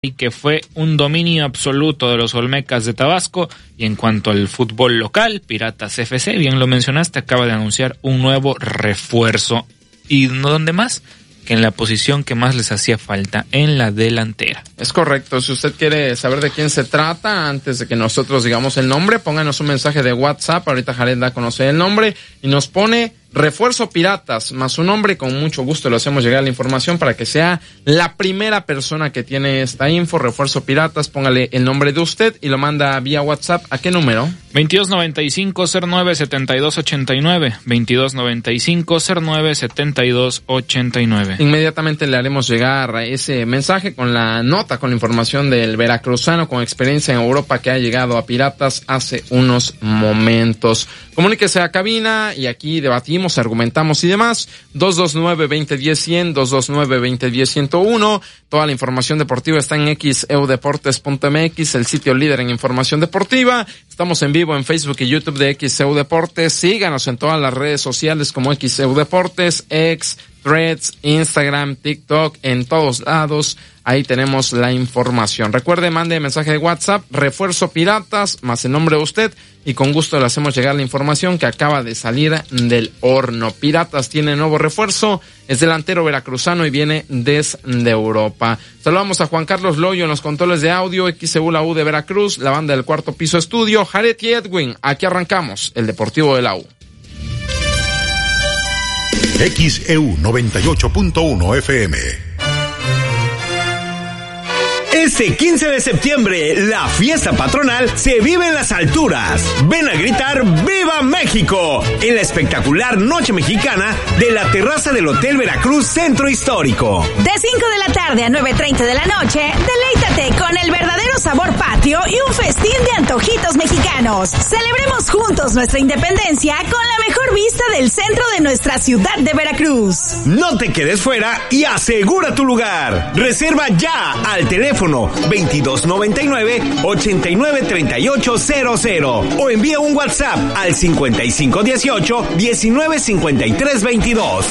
y que fue un dominio absoluto de los Olmecas de Tabasco. Y en cuanto al fútbol local, Piratas FC, bien lo mencionaste, acaba de anunciar un nuevo refuerzo. ¿Y dónde más? Que en la posición que más les hacía falta, en la delantera. Es correcto. Si usted quiere saber de quién se trata, antes de que nosotros digamos el nombre, pónganos un mensaje de WhatsApp. Ahorita Jared da a conocer el nombre y nos pone Refuerzo Piratas, más su nombre, y con mucho gusto le hacemos llegar la información para que sea la primera persona que tiene esta info. Refuerzo Piratas, póngale el nombre de usted y lo manda vía WhatsApp. ¿A qué número? 2295-09-7289, 2295-09-7289. Inmediatamente le haremos llegar ese mensaje con la nota, con la información del veracruzano con experiencia en Europa que ha llegado a Piratas hace unos momentos. Comuníquese a cabina y aquí debatimos, argumentamos y demás. 229-2010-100, 229-2010-101. Toda la información deportiva está en xeudeportes.mx, el sitio líder en información deportiva. Estamos en vivo en Facebook y YouTube de XEU Deportes. Síganos en todas las redes sociales como XEU Deportes, X, Threads, Instagram, TikTok, en todos lados. Ahí tenemos la información. Recuerde, mande mensaje de WhatsApp, Refuerzo Piratas, más el nombre de usted, y con gusto le hacemos llegar la información que acaba de salir del horno. Piratas tiene nuevo refuerzo, es delantero veracruzano y viene desde Europa. Saludamos a Juan Carlos Loyo en los controles de audio, XEU la U de Veracruz, la banda del Cuarto Piso Estudio, Jared y Edwin. Aquí arrancamos el Deportivo de la U. XEU 98.1 FM. Este 15 de septiembre, la fiesta patronal se vive en las alturas. Ven a gritar ¡Viva México! En la espectacular Noche Mexicana de la terraza del Hotel Veracruz Centro Histórico. De 5 de la tarde a 9:30 de la noche, deleítate con el verdadero sabor patrio y un festín de antojitos mexicanos. Celebremos juntos nuestra independencia con la mejor vista del centro de nuestra ciudad de Veracruz. No te quedes fuera y asegura tu lugar. Reserva ya al teléfono 2299-893800 o envía un WhatsApp al 5518-195322.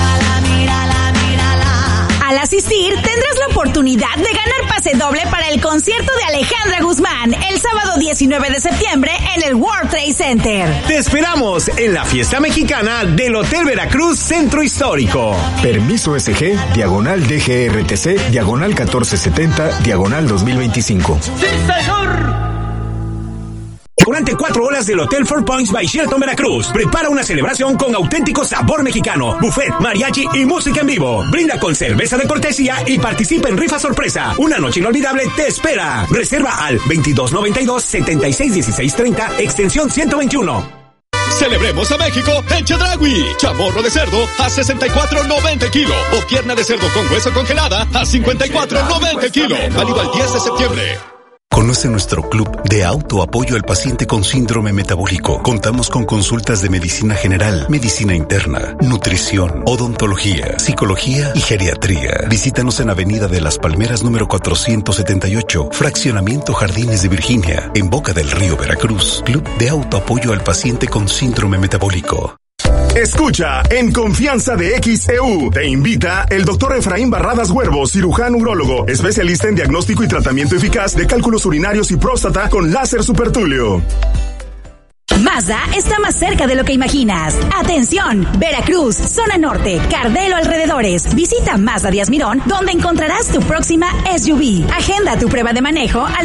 Al asistir, tendrás la oportunidad de ganar pase doble para el concierto de Alejandra Guzmán el sábado 19 de septiembre en el World Trade Center. Te esperamos en la fiesta mexicana del Hotel Veracruz Centro Histórico. Permiso SG, diagonal DGRTC, diagonal 1470, diagonal 2025. ¡Sí, señor! Durante 4 horas del Hotel Four Points by Sheraton Veracruz. Prepara una celebración con auténtico sabor mexicano, buffet, mariachi y música en vivo. Brinda con cerveza de cortesía y participa en rifa sorpresa. Una noche inolvidable te espera. Reserva al 2292-761630, extensión 121. Celebremos a México en Chedraui. Chamorro de cerdo a $64.90 el kilo. O pierna de cerdo con hueso congelada a $54.90 el kilo. Válido al 10 de septiembre. Conoce nuestro club de autoapoyo al paciente con síndrome metabólico. Contamos con consultas de medicina general, medicina interna, nutrición, odontología, psicología y geriatría. Visítanos en Avenida de las Palmeras número 478, Fraccionamiento Jardines de Virginia, en Boca del Río, Veracruz. Club de autoapoyo al paciente con síndrome metabólico. Escucha en Confianza de XEU. Te invita el doctor Efraín Barradas Huervo, cirujano urólogo, especialista en diagnóstico y tratamiento eficaz de cálculos urinarios y próstata con láser supertúleo. Mazda está más cerca de lo que imaginas. Atención, Veracruz, zona norte, Cardelo alrededores. Visita Mazda Díaz Mirón, donde encontrarás tu próxima SUV. Agenda tu prueba de manejo al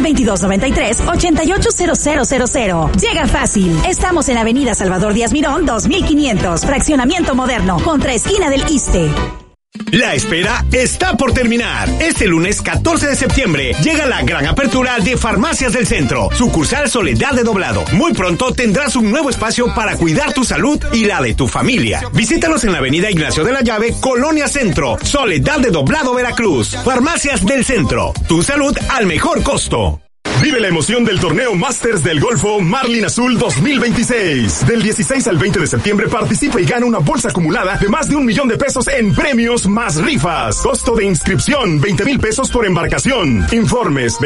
2293-880000. Llega fácil. Estamos en Avenida Salvador Díaz Mirón, 2500, Fraccionamiento Moderno, contra esquina del Iste. La espera está por terminar. Este lunes 14 de septiembre llega la gran apertura de Farmacias del Centro, sucursal Soledad de Doblado. Muy pronto tendrás un nuevo espacio para cuidar tu salud y la de tu familia. Visítanos en la avenida Ignacio de la Llave, Colonia Centro, Soledad de Doblado, Veracruz. Farmacias del Centro, tu salud al mejor costo. Vive la emoción del torneo Masters del Golfo Marlin Azul 2026. Del 16 al 20 de septiembre participa y gana una bolsa acumulada de más de $1,000,000 en premios más rifas. Costo de inscripción, 20,000 pesos por embarcación. Informes,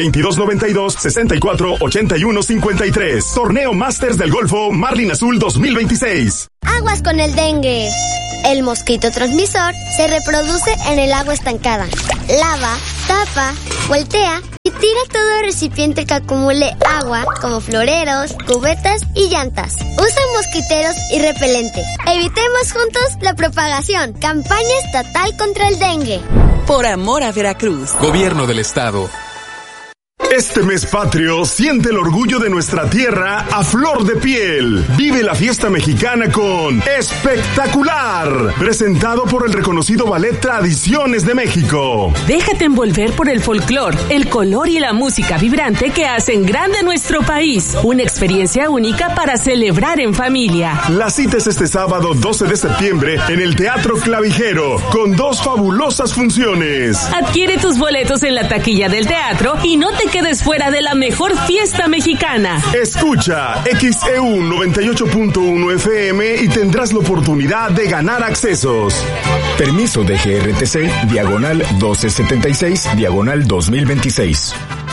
2292-648153. Torneo Masters del Golfo Marlin Azul 2026. Aguas con el dengue. El mosquito transmisor se reproduce en el agua estancada. Lava, tapa, voltea y tira todo recipiente que acumule agua, como floreros, cubetas y llantas. Usa mosquiteros y repelente. Evitemos juntos la propagación. Campaña estatal contra el dengue. Por amor a Veracruz. Gobierno del Estado. Este mes patrio, siente el orgullo de nuestra tierra a flor de piel. Vive la fiesta mexicana con Espectacular, presentado por el reconocido Ballet Tradiciones de México. Déjate envolver por el folclor, el color y la música vibrante que hacen grande nuestro país. Una experiencia única para celebrar en familia. La cita es este sábado 12 de septiembre en el Teatro Clavijero, con 2 fabulosas funciones. Adquiere tus boletos en la taquilla del teatro y no te quedes fuera de la mejor fiesta mexicana. Escucha XEU 98.1 FM y tendrás la oportunidad de ganar accesos. Permiso de GRTC, diagonal 1276, diagonal 2026.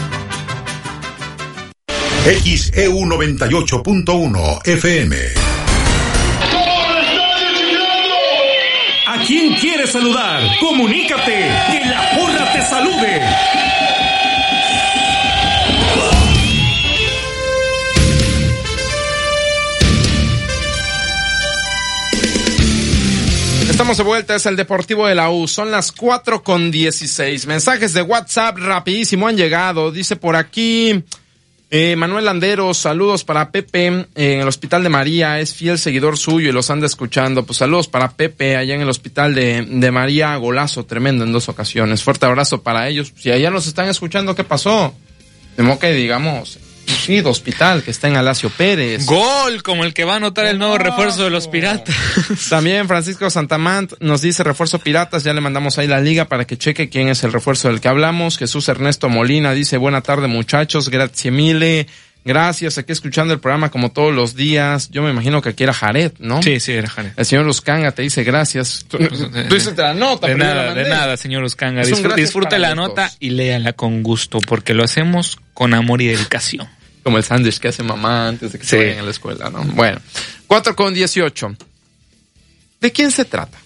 XEU 98.1 FM. ¿A quién quieres saludar? Comunícate, que la porra te salude. Estamos de vuelta, es el Deportivo de la U, son las 4:16. Mensajes de WhatsApp rapidísimo han llegado, dice por aquí Manuel Landeros, saludos para Pepe en el Hospital de María, es fiel seguidor suyo y los anda escuchando. Pues saludos para Pepe allá en el Hospital de María, golazo tremendo en 2 ocasiones. Fuerte abrazo para ellos. Si allá nos están escuchando, ¿qué pasó? De modo que digamos, sí, de hospital, que está en Alacio Pérez. Gol, como el que va a anotar el nuevo refuerzo de los Piratas. También Francisco Santamant nos dice refuerzo Piratas, ya le mandamos ahí la liga para que cheque quién es el refuerzo del que hablamos. Jesús Ernesto Molina dice buena tarde muchachos, grazie mille. Gracias, aquí escuchando el programa como todos los días. Yo me imagino que aquí era Jared, ¿no? Sí, era Jared. El señor Uscanga te dice gracias. Tú dices la nota. De nada, señor Uscanga. Disfrute la nota y léala con gusto, porque lo hacemos con amor y dedicación. Como el sándwich que hace mamá antes de que se vayan a la escuela, ¿no? Bueno, 4:18. ¿De quién se trata?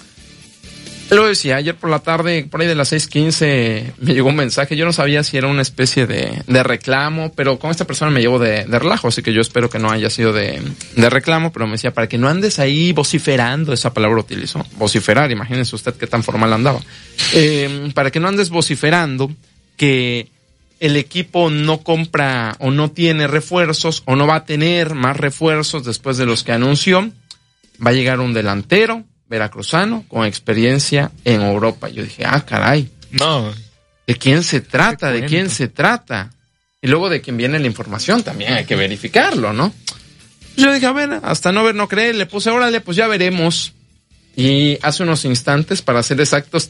Lo decía, ayer por la tarde, por ahí de las 6:15, me llegó un mensaje. Yo no sabía si era una especie de reclamo, pero con esta persona me llevo de relajo, así que yo espero que no haya sido de reclamo, pero me decía, para que no andes ahí vociferando, esa palabra utilizó, vociferar, imagínense usted qué tan formal andaba. Para que no andes vociferando que el equipo no compra o no tiene refuerzos o no va a tener más refuerzos después de los que anunció. Va a llegar un delantero veracruzano con experiencia en Europa. Yo dije, caray. No. ¿De quién se trata? ¿De quién se trata? Y luego de quién viene la información también hay que verificarlo, ¿no? Yo dije, a ver, hasta no ver, no creer. Le puse, órale, pues ya veremos. Y hace unos instantes, para ser exactos,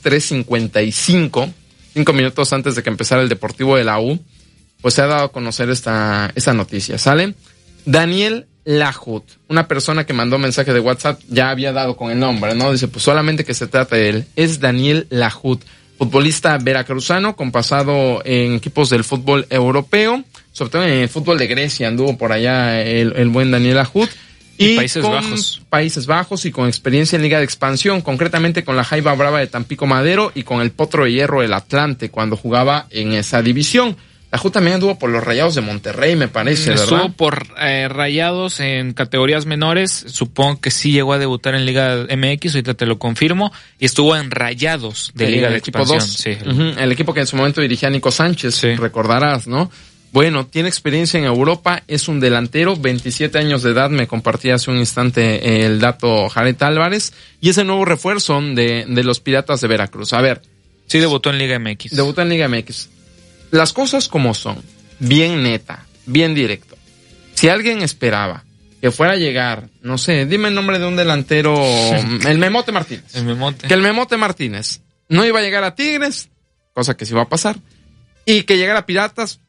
3:55, 5 minutos antes de que empezara el Deportivo de la U, pues se ha dado a conocer esta noticia, ¿sale? Daniel Lajut, una persona que mandó mensaje de WhatsApp, ya había dado con el nombre, ¿no? Dice, pues solamente que se trata de él. Es Daniel Lajut, futbolista veracruzano con pasado en equipos del fútbol europeo, sobre todo en el fútbol de Grecia, anduvo por allá el buen Daniel Lajut. Y Países Bajos y con experiencia en Liga de Expansión, concretamente con la Jaiba Brava de Tampico Madero y con el Potro de Hierro del Atlante cuando jugaba en esa división. La Ju también anduvo por los Rayados de Monterrey, me parece, ¿verdad? Estuvo por Rayados en categorías menores, supongo que sí llegó a debutar en Liga MX, ahorita te lo confirmo, y estuvo en Rayados de Liga de Expansión. Sí. El equipo que en su momento dirigía Nico Sánchez, recordarás, ¿no? Bueno, tiene experiencia en Europa, es un delantero, 27 años de edad, me compartía hace un instante el dato Jared Álvarez, y es el nuevo refuerzo de los Piratas de Veracruz. A ver. Sí, debutó en Liga MX. Debutó en Liga MX. Las cosas como son, bien neta, bien directo. Si alguien esperaba que fuera a llegar, no sé, dime el nombre de un delantero, el Memote Martínez. El Memote. Que el Memote Martínez no iba a llegar a Tigres, cosa que sí va a pasar, y que llegara a Piratas,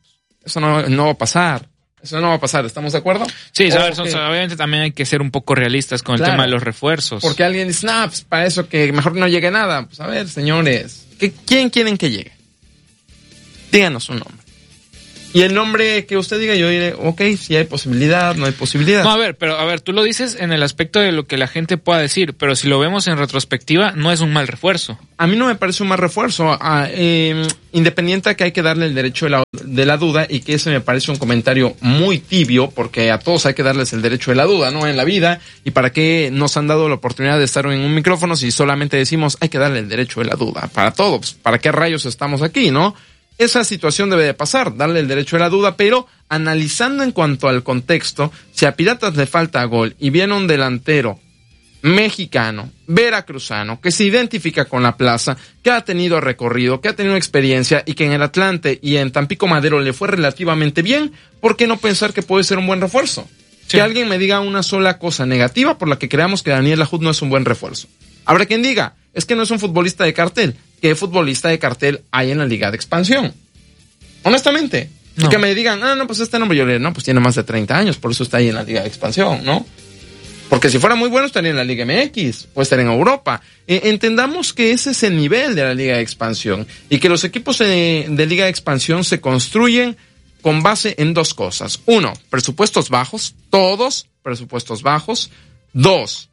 Eso no va a pasar. Eso no va a pasar, ¿estamos de acuerdo? Sí, obviamente también hay que ser un poco realistas con el tema de los refuerzos. Porque alguien dice, pues para eso que mejor no llegue nada. Pues a ver, señores, ¿quién quieren que llegue? Díganos un nombre. Y el nombre que usted diga, yo diré, ok, si hay posibilidad, no hay posibilidad. No, a ver, tú lo dices en el aspecto de lo que la gente pueda decir, pero si lo vemos en retrospectiva, no es un mal refuerzo. A mí no me parece un mal refuerzo, independiente a que hay que darle el derecho de la duda, y que ese me parece un comentario muy tibio, porque a todos hay que darles el derecho de la duda, ¿no? En la vida, y para qué nos han dado la oportunidad de estar en un micrófono si solamente decimos hay que darle el derecho de la duda, para todos, ¿para qué rayos estamos aquí, no? Esa situación debe de pasar, darle el derecho a la duda, pero analizando en cuanto al contexto, si a Piratas le falta gol y viene un delantero mexicano, veracruzano, que se identifica con la plaza, que ha tenido recorrido, que ha tenido experiencia y que en el Atlante y en Tampico Madero le fue relativamente bien, ¿por qué no pensar que puede ser un buen refuerzo? Sí. Que alguien me diga una sola cosa negativa por la que creamos que Daniel Lahoud no es un buen refuerzo. Habrá quien diga, es que no es un futbolista de cartel. ¿Qué futbolista de cartel hay en la Liga de Expansión? Honestamente. No. Y que me digan, pues este nombre, yo le digo, pues tiene más de 30 años, por eso está ahí en la Liga de Expansión, ¿no? Porque si fuera muy bueno estaría en la Liga MX, puede estar en Europa. Entendamos que ese es el nivel de la Liga de Expansión y que los equipos de Liga de Expansión se construyen con base en dos cosas. 1, presupuestos bajos, todos presupuestos bajos. 2,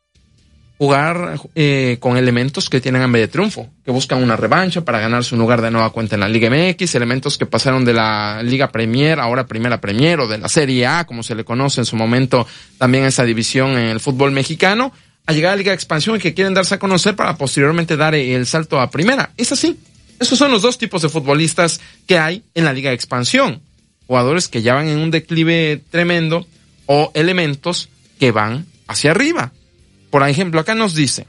jugar con elementos que tienen hambre de triunfo, que buscan una revancha para ganarse un lugar de nueva cuenta en la Liga MX, elementos que pasaron de la Liga Premier, ahora Primera Premier, o de la Serie A, como se le conoce en su momento también esa división en el fútbol mexicano, a llegar a la Liga de Expansión y que quieren darse a conocer para posteriormente dar el salto a Primera. Es así. Esos son los dos tipos de futbolistas que hay en la Liga de Expansión. Jugadores que ya van en un declive tremendo o elementos que van hacia arriba. Por ejemplo, acá nos dice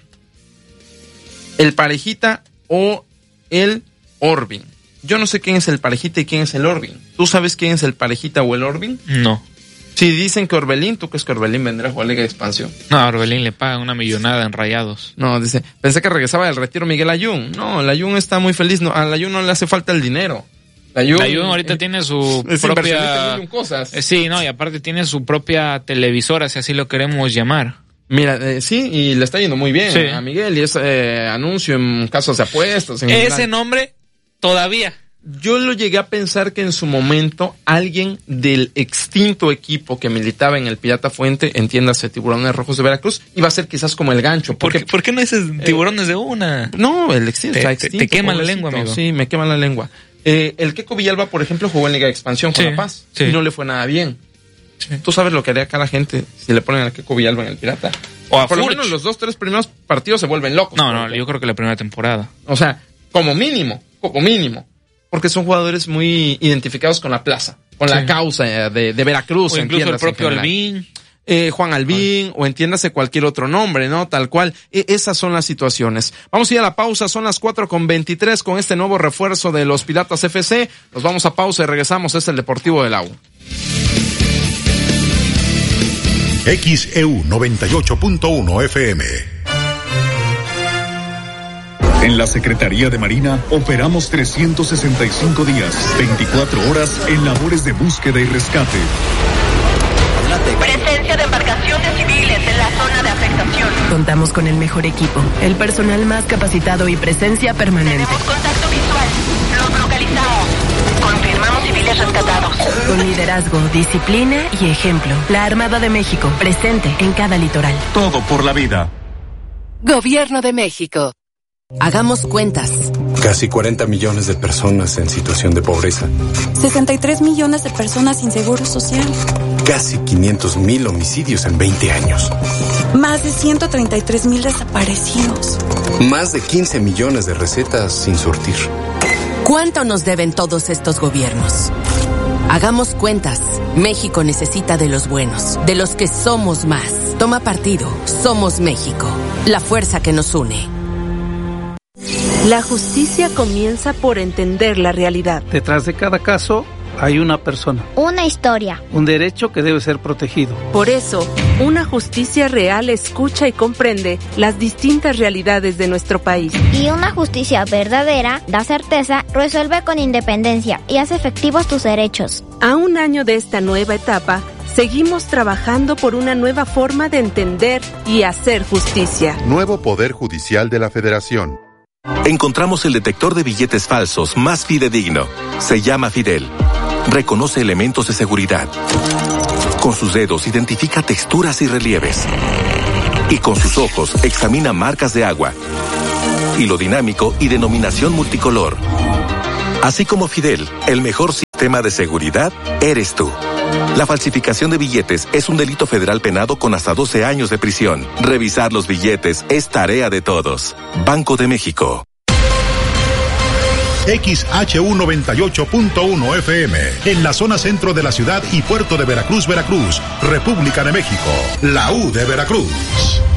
el Parejita o el Orbin. Yo no sé quién es el Parejita y quién es el Orbin. ¿Tú sabes quién es el Parejita o el Orbin? No. Si dicen que Orbelín, ¿tú crees que Orbelín vendrá a jugar Liga de Expansión? No, a Orbelín le pagan una millonada en Rayados. No, dice, pensé que regresaba del retiro Miguel Ayun. No, el Ayun está muy feliz. No, al Ayun no le hace falta el dinero. Ayun ahorita tiene su propia... Cosas. Sí, no, y aparte tiene su propia televisora, si así lo queremos llamar. Mira, sí, y le está yendo muy bien a Miguel, y es anuncio en casos de apuestas. Ese nombre, todavía. Yo lo llegué a pensar que en su momento alguien del extinto equipo que militaba en el Pirata Fuente, entiéndase Tiburones Rojos de Veracruz, iba a ser quizás como el gancho. ¿Por qué no dices Tiburones de una? No, el extinto. Te quema la lengua, amigo. Sí, me quema la lengua. El Queco Villalba, por ejemplo, jugó en Liga de Expansión con La Paz y no le fue nada bien. Sí. Tú sabes lo que haría acá la gente si le ponen al Queco Villalba en el Pirata. O a por lo menos los 2-3 primeros partidos se vuelven locos. No, yo creo que la primera temporada. O sea, como mínimo. Porque son jugadores muy identificados con la plaza, con la causa de Veracruz. O incluso el propio Albín. Juan Albín, o entiéndase cualquier otro nombre, ¿no? Tal cual. Esas son las situaciones. Vamos a ir a la pausa, son las 4:23 con este nuevo refuerzo de los Piratas FC. Nos vamos a pausa y regresamos. Es el Deportivo del Lau. XEU 98.1 FM. En la Secretaría de Marina operamos 365 días, 24 horas en labores de búsqueda y rescate. Presencia de embarcaciones civiles en la zona de afectación. Contamos con el mejor equipo, el personal más capacitado y presencia permanente. Tenemos contacto visual. Los localizamos. Confirmamos civiles rescatados. Con liderazgo, disciplina y ejemplo. La Armada de México, presente en cada litoral. Todo por la vida. Gobierno de México. Hagamos cuentas. Casi 40 millones de personas en situación de pobreza. 63 millones de personas sin seguro social. Casi 500,000 homicidios en 20 años. Más de 133,000 desaparecidos. Más de 15 millones de recetas sin surtir. ¿Cuánto nos deben todos estos gobiernos? Hagamos cuentas. México necesita de los buenos, de los que somos más. Toma partido. Somos México. La fuerza que nos une. La justicia comienza por entender la realidad. Detrás de cada caso hay una persona. Una historia. Un derecho que debe ser protegido. Por eso, una justicia real escucha y comprende las distintas realidades de nuestro país. Y una justicia verdadera da certeza, resuelve con independencia y hace efectivos tus derechos. A un año de esta nueva etapa, seguimos trabajando por una nueva forma de entender y hacer justicia. Nuevo Poder Judicial de la Federación. Encontramos el detector de billetes falsos más fidedigno. Se llama Fidel. Reconoce elementos de seguridad. Con sus dedos identifica texturas y relieves. Y con sus ojos examina marcas de agua. Hilo dinámico y denominación multicolor. Así como Fidel, el mejor sistema de seguridad eres tú. La falsificación de billetes es un delito federal penado con hasta 12 años de prisión. Revisar los billetes es tarea de todos. Banco de México. XHU 98.1 FM, en la zona centro de la ciudad y puerto de Veracruz, Veracruz, República de México, la U de Veracruz.